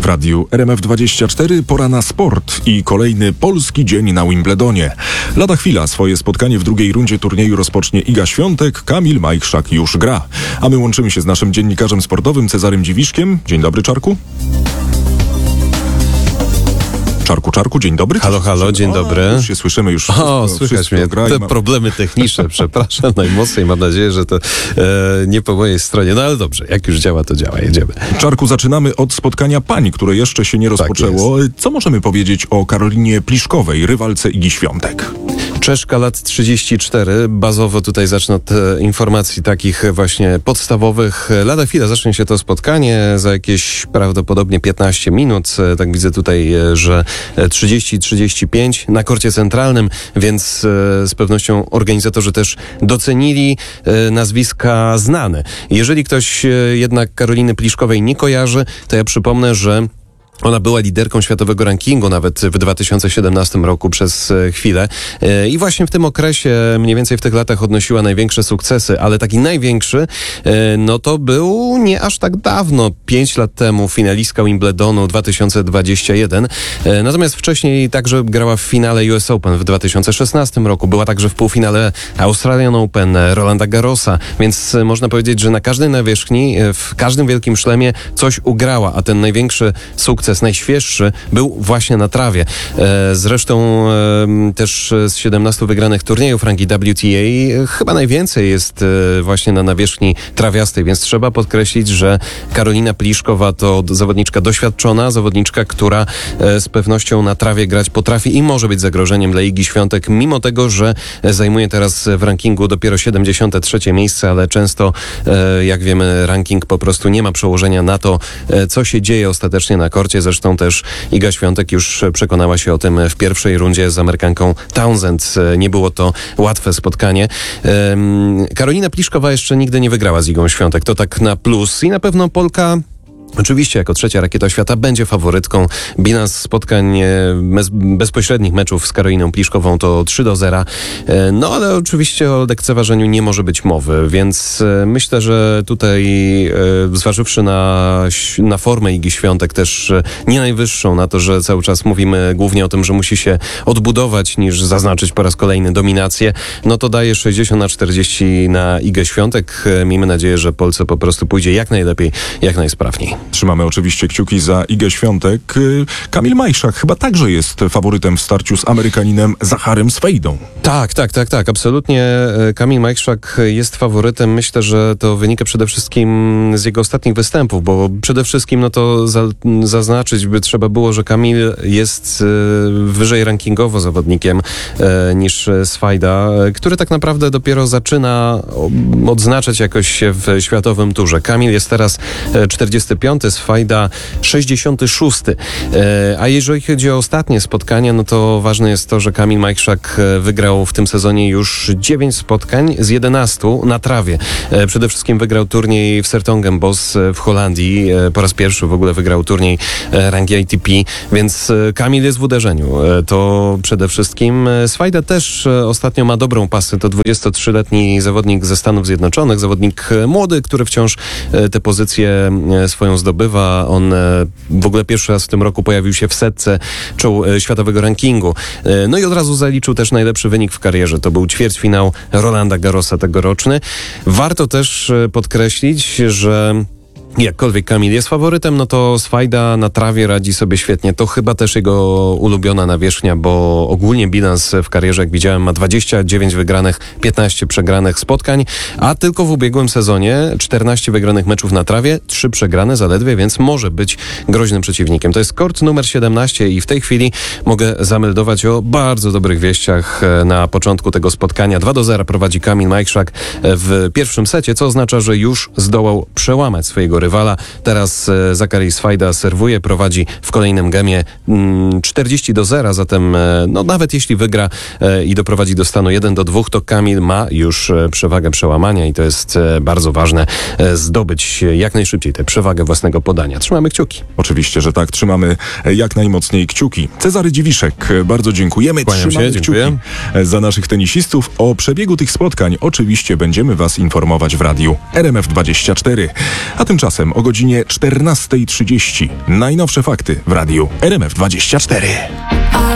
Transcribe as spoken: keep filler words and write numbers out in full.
W radiu R M F dwadzieścia cztery pora na sport i kolejny polski dzień na Wimbledonie. Lada chwila swoje spotkanie w drugiej rundzie turnieju rozpocznie Iga Świątek, Kamil Majchrzak już gra. A my łączymy się z naszym dziennikarzem sportowym Cezarym Dziwiszkiem. Dzień dobry, Czarku. Czarku, Czarku, dzień dobry. Halo, halo, dzień o, dobry. Już się słyszymy, już O, wszystko, słychać wszystko mnie. gra Te ma... problemy techniczne, przepraszam najmocniej. Mam nadzieję, że to e, nie po mojej stronie. No ale dobrze, jak już działa, to działa. Jedziemy. Czarku, zaczynamy od spotkania pań, które jeszcze się nie rozpoczęło. Tak, co możemy powiedzieć o Karolinie Pliszkowej, rywalce Igi Świątek? Czeszka, lat trzydzieści cztery. Bazowo tutaj zacznę od e, informacji takich właśnie podstawowych. Lada chwila zacznie się to spotkanie za jakieś prawdopodobnie piętnaście minut. E, tak widzę tutaj, e, że trzydzieści trzydzieści pięć na korcie centralnym, więc e, z pewnością organizatorzy też docenili e, nazwiska znane. Jeżeli ktoś e, jednak Karoliny Pliszkowej nie kojarzy, to ja przypomnę, że ona była liderką światowego rankingu nawet w dwa tysiące siedemnastym roku przez chwilę i właśnie w tym okresie, mniej więcej w tych latach odnosiła największe sukcesy, ale taki największy, no to był nie aż tak dawno, pięć lat temu, finalistka Wimbledonu dwa tysiące dwudziestego pierwszego. Natomiast wcześniej także grała w finale U S Open w dwa tysiące szesnastym roku, była także w półfinale Australian Open, Rolanda Garrosa, więc można powiedzieć, że na każdej nawierzchni, w każdym wielkim szlemie coś ugrała, a ten największy sukces najświeższy był właśnie na trawie. Zresztą też z siedemnastu wygranych turniejów rangi W T A chyba najwięcej jest właśnie na nawierzchni trawiastej, więc trzeba podkreślić, że Karolina Pliszkowa to zawodniczka doświadczona, zawodniczka, która z pewnością na trawie grać potrafi i może być zagrożeniem dla Igi Świątek, mimo tego, że zajmuje teraz w rankingu dopiero siedemdziesiąte trzecie miejsce, ale często, jak wiemy, ranking po prostu nie ma przełożenia na to, co się dzieje ostatecznie na korcie. Zresztą też Iga Świątek już przekonała się o tym w pierwszej rundzie z Amerykanką Townsend. Nie było to łatwe spotkanie. Karolina Pliszkowa jeszcze nigdy nie wygrała z Igą Świątek. To tak na plus i na pewno Polka oczywiście jako trzecia rakieta świata będzie faworytką. Bilans spotkań bez, bezpośrednich meczów z Karoliną Pliszkową to trzy do zera. No ale oczywiście o lekceważeniu nie może być mowy, więc myślę, że tutaj zważywszy na, na formę Igi Świątek, też nie najwyższą, na to, że cały czas mówimy głównie o tym, że musi się odbudować niż zaznaczyć po raz kolejny dominację, no to daje sześćdziesiąt na czterdzieści na Igę Świątek. Miejmy nadzieję, że Polsce po prostu pójdzie jak najlepiej, jak najsprawniej. Trzymamy oczywiście kciuki za Igę Świątek. Kamil Majchrzak chyba także jest faworytem w starciu z Amerykaninem Zacharem Swejdą. Tak, tak, tak, tak. Absolutnie Kamil Majchrzak jest faworytem. Myślę, że to wynika przede wszystkim z jego ostatnich występów, bo przede wszystkim no to za, zaznaczyć by trzeba było, że Kamil jest wyżej rankingowo zawodnikiem niż Swajda, który tak naprawdę dopiero zaczyna odznaczać jakoś się w światowym turze. Kamil jest teraz czterdziesty piąty, Swajda sześćdziesiąty szósty. A jeżeli chodzi o ostatnie spotkania, no to ważne jest to, że Kamil Majchrzak wygrał w tym sezonie już dziewięć spotkań z jedenastu na trawie. Przede wszystkim wygrał turniej w Sertongenbos w Holandii. Po raz pierwszy w ogóle wygrał turniej rangi A T P, więc Kamil jest w uderzeniu. To przede wszystkim. Swajda też ostatnio ma dobrą pasę. To dwudziestotrzyletni zawodnik ze Stanów Zjednoczonych, zawodnik młody, który wciąż te pozycje swoją zdobywa. On w ogóle pierwszy raz w tym roku pojawił się w setce czoł światowego rankingu. No i od razu zaliczył też najlepszy wynik w karierze. To był ćwierćfinał Rolanda Garrosa tegoroczny. Warto też podkreślić, że jakkolwiek Kamil jest faworytem, no to Swajda na trawie radzi sobie świetnie. To chyba też jego ulubiona nawierzchnia, bo ogólnie bilans w karierze, jak widziałem, ma dwadzieścia dziewięć wygranych, piętnaście przegranych spotkań, a tylko w ubiegłym sezonie czternaście wygranych meczów na trawie, trzy przegrane zaledwie, więc może być groźnym przeciwnikiem. To jest kort numer siedemnaście i w tej chwili mogę zameldować o bardzo dobrych wieściach na początku tego spotkania. dwa do zera prowadzi Kamil Majchrzak w pierwszym secie, co oznacza, że już zdołał przełamać swojego rywala. Teraz e, Zachary Swajda serwuje, prowadzi w kolejnym gemie mm, czterdzieści do zera, zatem e, no nawet jeśli wygra e, i doprowadzi do stanu jeden do dwóch, to Kamil ma już e, przewagę przełamania i to jest e, bardzo ważne, e, zdobyć jak najszybciej tę przewagę własnego podania. Trzymamy kciuki. Oczywiście, że tak. Trzymamy jak najmocniej kciuki. Cezary Dziwiszek, bardzo dziękujemy. Kłaniam Trzymamy się, kciuki dziękuję. za naszych tenisistów. O przebiegu tych spotkań oczywiście będziemy Was informować w radiu R M F dwadzieścia cztery. A tymczasem Tymczasem o godzinie czternasta trzydzieści. Najnowsze fakty w radiu R M F dwadzieścia cztery.